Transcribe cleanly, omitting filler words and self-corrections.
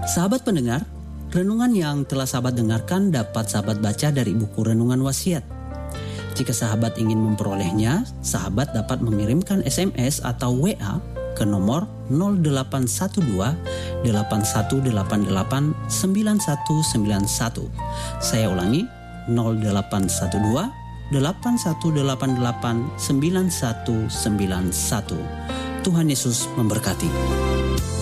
Sahabat pendengar, renungan yang telah sahabat dengarkan dapat sahabat baca dari buku Renungan Wasiat. Jika sahabat ingin memperolehnya, sahabat dapat mengirimkan SMS atau WA ke nomor 0812 8188 9191. Saya ulangi, 0812 8188 9191. Tuhan Yesus memberkati.